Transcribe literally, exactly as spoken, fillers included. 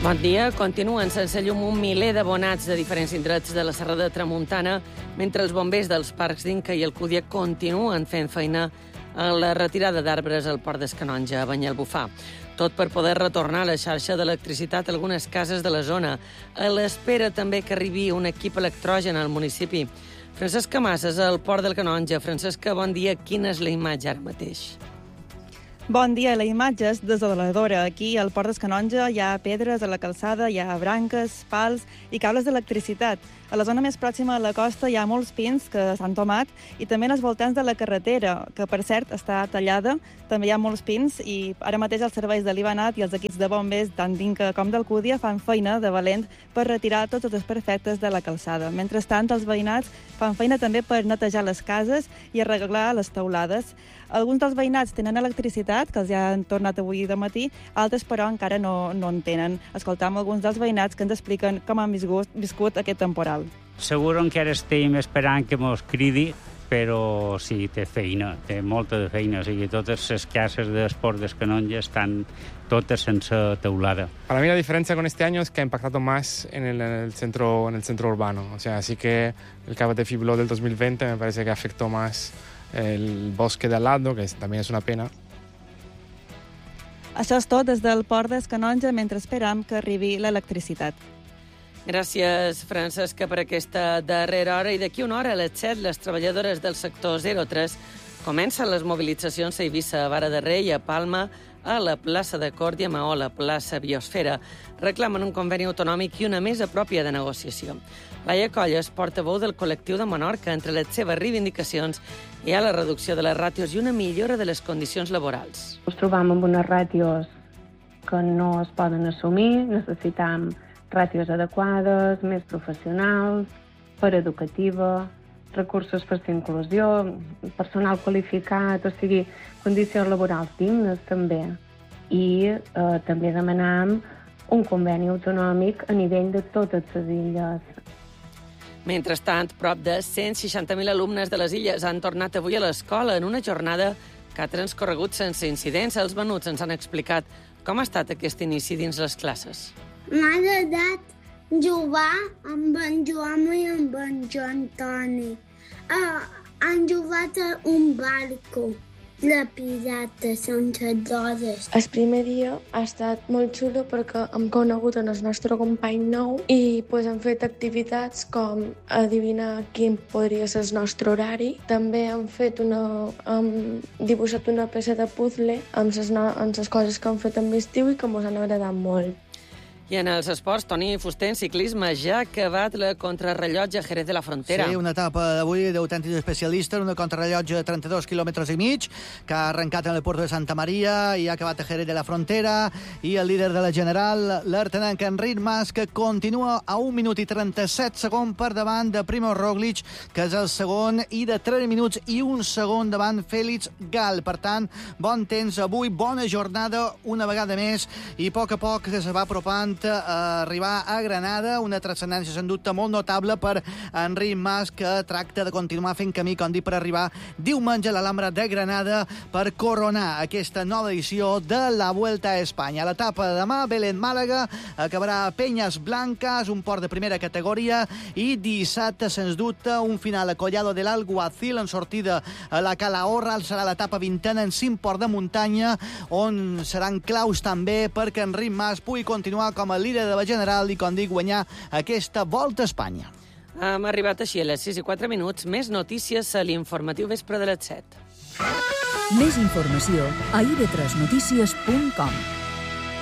Bon dia. Continuen sense llum un miler d'abonats de diferents indrets de la Serrada de Tramuntana, mentre els bombers dels parcs d'Inca i Alcúdia continuen fent feina a la retirada d'arbres al Port d'Escanonja, a Banyalbufar. Tot per poder retornar la xarxa d'electricitat a algunes cases de la zona, a l'espera també que arribi un equip electrogen al municipi. Francesca Massas, al Port del Canonja. Francesca, bon dia. Quina és la imatge ara mateix? Bon dia. La imatge és desoladora. Aquí, al Port d'Escanonja, hi ha pedres a la calçada, hi ha branques, pals i cables d'electricitat. A la zona més pròxima a la costa hi ha molts pins que s'han tomat i també als voltants de la carretera, que per cert està tallada. També hi ha molts pins i ara mateix els serveis de l'I B A N A T i els equips de bombers tant d'Inca com d'Alcúdia fan feina de valent per retirar tots els desperfectes de la calçada. Mentrestant, els veïnats fan feina també per netejar les cases i arreglar les teulades. Alguns dels veïnats tenen electricitat, que els ja han tornat avui de matí, altres, però, encara no, no en tenen. Escoltam alguns dels veïnats que ens expliquen com han viscut, viscut aquest temporal. Segur encara estem esperant que mos cridi, però sí, té feina, té molta de feina. O sigui, totes les cases del Port d'Escanonja estan totes sense teulada. Para mí la diferencia con este año es que ha impactado más en el, en el centro, en el centro urbano. O sea, sí que el K T Fibló del dos mil veinte me parece que afectó más el bosque de al lado, que también es una pena. Això és tot des del Port d'Escanonja mentre esperam que arribi l'electricitat. Gràcies, Francesca, per aquesta darrera hora. I d'aquí una hora, a les set, les treballadores del sector zero tres comencen les mobilitzacions a Eivissa, a Vara de Rei, a Palma, a la plaça de Cort i a Maó, a la plaça Biosfera. Reclamen un conveni autonòmic i una mesa pròpia de negociació. Laia Colles, portaveu del col·lectiu de Menorca, entre les seves reivindicacions hi ha la reducció de les ràtios i una millora de les condicions laborals. Ens trobam amb unes ràtios que no es poden assumir, necessitam ràtios adequades, més professionals, per educativa, recursos per fer inclusió, personal qualificat, o sigui, condicions laborals dignes també. I eh, també demanam un conveni autonòmic a nivell de totes les illes. Mentrestant, prop de cent seixanta mil alumnes de les illes han tornat avui a l'escola en una jornada que ha transcorregut sense incidents. Els venuts ens han explicat com ha estat aquest inici dins les classes. M'ha agradat jugar amb en Joan i amb en Joan Toni. Uh, han jugat a un barco de pirates sense rodes. El primer dia ha estat molt xulo perquè hem conegut el nostre company nou i pues, hem fet activitats com adivinar quin podria ser el nostre horari. També hem fet una, hem dibuixat una peça de puzzle amb les, no, amb les coses que hem fet en l'estiu i que ens han agradat molt. I en els esports, Toni Fuster, en ciclisme, ja ha acabat la contrarrellotge a Jerez de la Frontera. Sí, una etapa d'avui d'autèntic especialista, una contrarellotge de trenta-dos quilòmetres i mig, que ha arrencat en el Puerto de Santa Maria i ha acabat a Jerez de la Frontera, i el líder de la general, l'Artenenc Enric Mas, que continua a un minut i trenta-set segons per davant de Primož Roglič, que és el segon, i de tres minuts i un segon davant Félix Gal. Per tant, bon temps avui, bona jornada una vegada més, i a poc a poc que se va apropant a arribar a Granada, una transcendència sens dubte molt notable per Enric Mas, que tracta de continuar fent camí, com dic, per arribar diumenge a l'Alhambra de Granada per coronar aquesta nova edició de la Vuelta a Espanya. L'etapa de demà, Belén-Màlaga, acabarà a Penyes Blancas, un port de primera categoria, i dissabte, sens dubte, un final a Collado del Alguacil, en sortida a la Calahorra. Serà l'etapa vintena en cinc ports de muntanya, on seran claus també perquè Enric Mas pugui continuar com a líder de la general i, com dic, guanyar aquesta Volta a Espanya. Hem arribat així a les sis i quatre minuts. Més notícies a l'informatiu vespre de les set. Més informació a i ve tres notícies punt com.